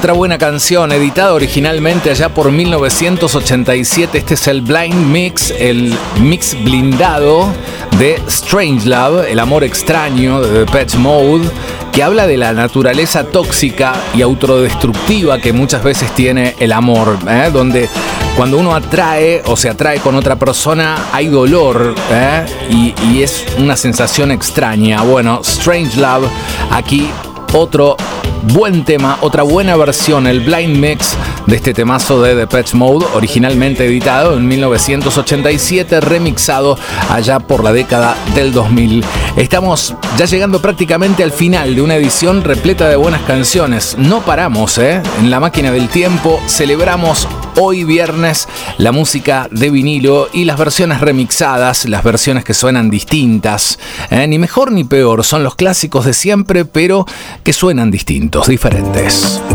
Otra buena canción, editada originalmente allá por 1987. Este es el Blind Mix, el mix blindado de Strangelove, el amor extraño de Depeche Mode, que habla de la naturaleza tóxica y autodestructiva que muchas veces tiene el amor, donde cuando uno atrae o se atrae con otra persona hay dolor, y es una sensación extraña. Bueno, Strangelove, aquí otro buen tema, otra buena versión, el Blind Mix de este temazo de Depeche Mode, originalmente editado en 1987, remixado allá por la década del 2000. Estamos ya llegando prácticamente al final de una edición repleta de buenas canciones. No paramos, en la máquina del tiempo celebramos hoy viernes la música de vinilo y las versiones remixadas, las versiones que suenan distintas, ni mejor ni peor, son los clásicos de siempre, pero que suenan distintos, diferentes.